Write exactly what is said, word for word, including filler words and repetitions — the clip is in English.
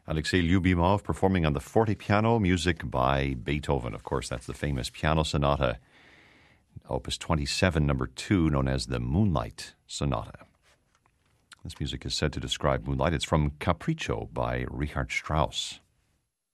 Alexei Lyubimov performing on the forte piano, music by Beethoven. Of course, that's the famous piano sonata, Opus twenty-seven, number two, known as the Moonlight Sonata. This music is said to describe moonlight. It's from Capriccio by Richard Strauss.